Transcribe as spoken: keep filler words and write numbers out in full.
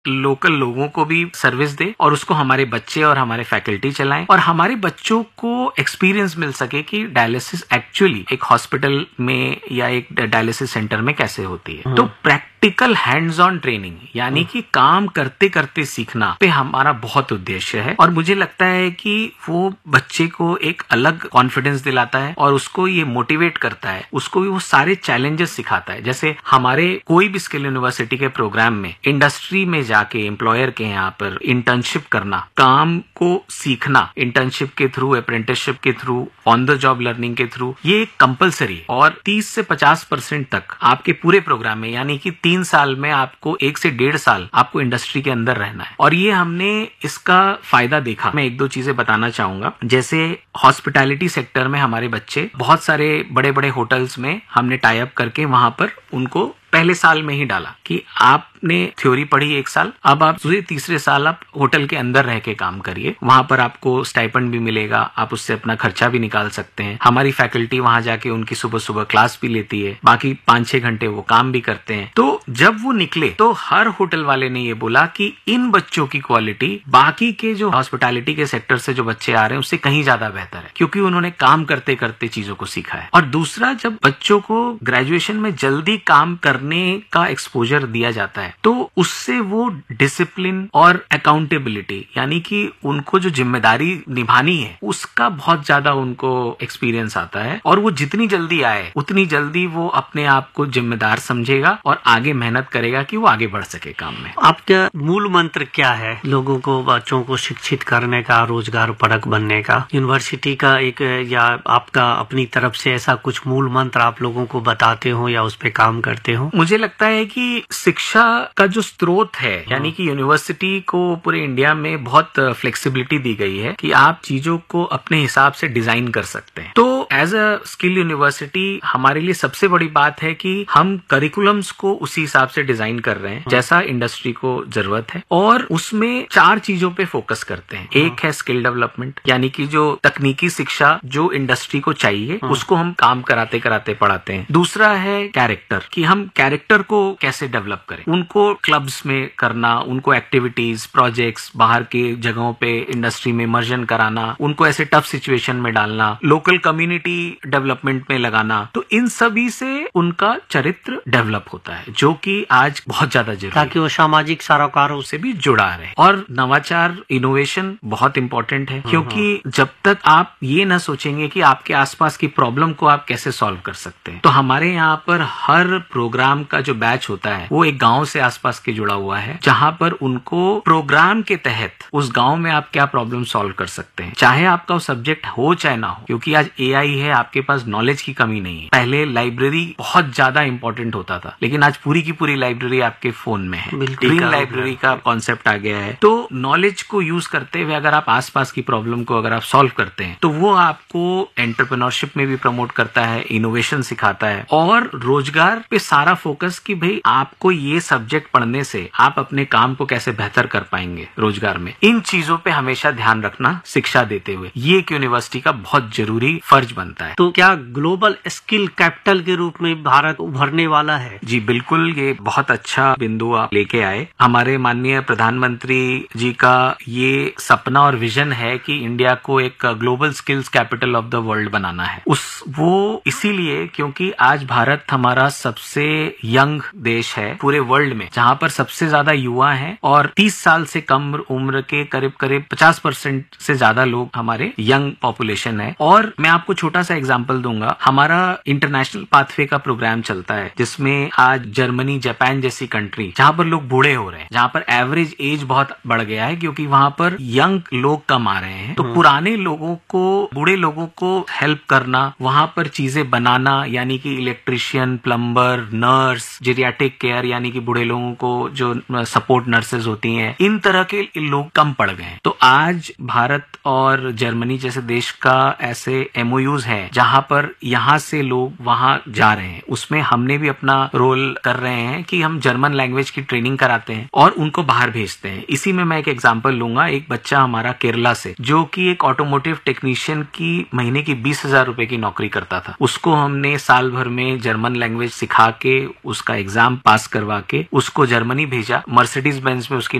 Local लोगों को भी सर्विस दे और उसको हमारे बच्चे और हमारे फैकल्टी चलाएं और हमारे बच्चों को एक्सपीरियंस मिल सके कि डायलिसिस एक्चुअली एक हॉस्पिटल में या एक डायलिसिस सेंटर में कैसे होती है। तो प्रैक्टिकल हैंड्स ऑन ट्रेनिंग यानी कि काम करते करते सीखना पे हमारा बहुत उद्देश्य है और मुझे लगता है कि वो बच्चे को एक अलग कॉन्फिडेंस दिलाता है और उसको ये मोटिवेट करता है, उसको भी वो सारे चैलेंजेस सिखाता है। जैसे हमारे कोई भी स्किल यूनिवर्सिटी के प्रोग्राम में इंडस्ट्री में जाके एम्प्लॉयर के यहाँ पर इंटर्नशिप करना, काम को सीखना, इंटर्नशिप के थ्रू, अप्रेंटिसशिप के through, on the job learning के थ्रू, ये कंपलसरी है और तीस से पचास परसेंट तक आपके पूरे प्रोग्राम में यानी कि तीन साल में आपको एक से डेढ़ साल आपको इंडस्ट्री के अंदर रहना है और ये हमने इसका फायदा देखा। मैं एक दो चीजें बताना चाहूंगा। जैसे हॉस्पिटैलिटी सेक्टर में हमारे बच्चे बहुत सारे बड़े बड़े होटल्स में हमने टाई अप करके वहां पर उनको पहले साल में ही डाला कि आपने थ्योरी पढ़ी एक साल, अब आप दूसरे तीसरे साल आप होटल के अंदर रह के काम करिए, वहां पर आपको स्टाइपेंड भी मिलेगा, आप उससे अपना खर्चा भी निकाल सकते हैं। हमारी फैकल्टी वहां जाके उनकी सुबह सुबह क्लास भी लेती है, बाकी पांच छह घंटे वो काम भी करते हैं। तो जब वो निकले तो हर होटल वाले ने ये बोला कि इन बच्चों की क्वालिटी बाकी के जो हॉस्पिटैलिटी के सेक्टर से जो बच्चे आ रहे हैं उससे कहीं ज्यादा बेहतर है क्योंकि उन्होंने काम करते करते चीजों को सीखा है। और दूसरा, जब बच्चों को ग्रेजुएशन में जल्दी काम करने का एक्सपोजर दिया जाता है तो उससे वो डिसिप्लिन और अकाउंटेबिलिटी यानी कि उनको जो जिम्मेदारी निभानी है उसका बहुत ज्यादा उनको एक्सपीरियंस आता है और वो जितनी जल्दी आए उतनी जल्दी वो अपने आप को जिम्मेदार समझेगा और आगे मेहनत करेगा कि वो आगे बढ़ सके काम में। आपका मूल मंत्र क्या है लोगों को, बच्चों को शिक्षित करने का, रोजगार परक बनने का? यूनिवर्सिटी का एक या आपका अपनी तरफ से ऐसा कुछ मूल मंत्र आप लोगों को बताते हो या उस पर काम करते हो? मुझे लगता है कि शिक्षा का जो स्रोत है यानी कि यूनिवर्सिटी को पूरे इंडिया में बहुत फ्लेक्सिबिलिटी दी गई है कि आप चीजों को अपने हिसाब से डिजाइन कर सकते हैं। तो एज अ स्किल यूनिवर्सिटी हमारे लिए सबसे बड़ी बात है कि हम करिकुलम्स को उसी हिसाब से डिजाइन कर रहे हैं जैसा इंडस्ट्री को जरूरत है और उसमें चार चीजों पे फोकस करते हैं। एक है स्किल डेवलपमेंट यानी कि जो तकनीकी शिक्षा जो इंडस्ट्री को चाहिए उसको हम काम कराते कराते पढ़ाते हैं। दूसरा है कैरेक्टर कि हम कैरेक्टर को कैसे डेवलप करें, उनको क्लब्स में करना, उनको एक्टिविटीज, प्रोजेक्ट्स, बाहर के जगहों पे इंडस्ट्री में इमर्जन कराना, उनको ऐसे टफ सिचुएशन में डालना, लोकल कम्युनिटी डेवलपमेंट में लगाना। तो इन सभी से उनका चरित्र डेवलप होता है जो कि आज बहुत ज्यादा जरूरी है ताकि वो सामाजिक सरोकारों से भी जुड़ा रहे। और नवाचार, इनोवेशन बहुत इंपॉर्टेंट है क्योंकि जब तक आप ये ना सोचेंगे कि आपके आसपास की प्रॉब्लम को आप कैसे सॉल्व कर सकते हैं। तो हमारे यहाँ पर हर प्रोग्राम का जो बैच होता है वो एक गांव से आसपास के जुड़ा हुआ है जहां पर उनको प्रोग्राम के तहत उस गांव में आप क्या प्रॉब्लम सॉल्व कर सकते हैं, चाहे आपका वो सब्जेक्ट हो चाहे ना हो। क्योंकि आज एआई है, आपके पास नॉलेज की कमी नहीं है। पहले लाइब्रेरी बहुत ज्यादा इंपॉर्टेंट होता था लेकिन आज पूरी की पूरी लाइब्रेरी आपके फोन में है। ग्रीन लाइब्रेरी का कॉन्सेप्ट आ गया है। तो नॉलेज को यूज करते हुए अगर आप आसपास की प्रॉब्लम को अगर आप सॉल्व करते हैं तो वो आपको एंटरप्रेन्योरशिप में भी प्रमोट करता है, इनोवेशन सिखाता है और रोजगार पे सारा फोकस कि भाई आपको ये सब्जेक्ट पढ़ने से आप अपने काम को कैसे बेहतर कर पाएंगे रोजगार में। इन चीजों पे हमेशा ध्यान रखना शिक्षा देते हुए ये एक यूनिवर्सिटी का बहुत जरूरी फर्ज बनता है। तो क्या ग्लोबल स्किल कैपिटल के रूप में भारत उभरने वाला है? जी बिल्कुल, ये बहुत अच्छा बिंदु आप लेके आए। हमारे माननीय प्रधानमंत्री जी का ये सपना और विजन है कि इंडिया को एक global skills capital of the world बनाना है। उस वो इसीलिए क्योंकि आज भारत हमारा सबसे यंग देश है पूरे वर्ल्ड में, जहां पर सबसे ज्यादा युवा हैं और तीस साल से कम उम्र के करीब करीब पचास परसेंट से ज्यादा लोग हमारे यंग पॉपुलेशन है। और मैं आपको छोटा सा एग्जांपल दूंगा, हमारा इंटरनेशनल पाथवे का प्रोग्राम चलता है जिसमें आज जर्मनी, जापान जैसी कंट्री जहां पर लोग बूढ़े हो रहे हैं, जहां पर एवरेज एज बहुत बढ़ गया है क्योंकि वहां पर यंग लोग कम आ रहे हैं। तो पुराने लोगों को, बूढ़े लोगों को हेल्प करना, वहां पर चीजें बनाना यानी कि electrician, plumber, nurse, geriatric care यानी कि बूढ़े लोगों को जो सपोर्ट नर्सेज होती हैं, इन तरह के लोग कम पड़ गए हैं। तो आज भारत और जर्मनी जैसे देश का ऐसे एमओयूज हैं जहां पर यहाँ से लोग वहां जा रहे हैं। उसमें हमने भी अपना रोल कर रहे हैं कि हम जर्मन लैंग्वेज की ट्रेनिंग कराते हैं और उनको बाहर भेजते हैं। इसी में मैं एक एग्जांपल लूंगा, एक बच्चा हमारा केरला से जो कि एक ऑटोमोटिव टेक्नीशियन की महीने की बीस हजार रुपए की नौकरी करता था, उसको हमने साल भर में जर्मन लैंग्वेज सिखा के उसका एग्जाम पास करवा के उसको जर्मनी भेजा, मर्सिडीज बेंज में उसकी